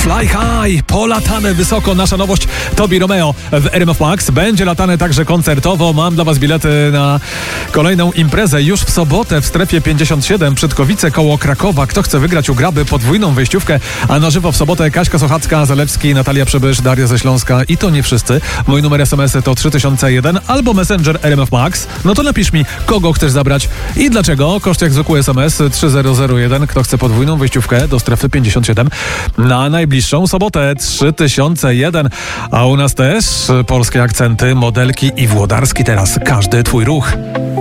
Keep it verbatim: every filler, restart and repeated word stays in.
Fly High, polatane wysoko, nasza nowość Tobi Romeo w R M F Max. Będzie latane także koncertowo. Mam dla was bilety na kolejną imprezę już w sobotę w strefie pięćdziesiąt siedem Przedkowice koło Krakowa. Kto chce wygrać u Graby podwójną wejściówkę, a na żywo w sobotę Kaśka Sochacka, Zalewski, Natalia Przybysz, Daria ze Śląska i to nie wszyscy. Mój numer es em es to trzy tysiące jeden albo Messenger R M F Max. No to napisz mi, kogo chcesz zabrać i dlaczego. Koszt jak zwykły es em es trzy zero zero jeden. Kto chce podwójną wejściówkę do strefy pięćdziesiąt siedem na najbliższą sobotę trzy tysiące jeden. A u nas też polskie akcenty, modelki i włodarski teraz. Każdy twój ruch.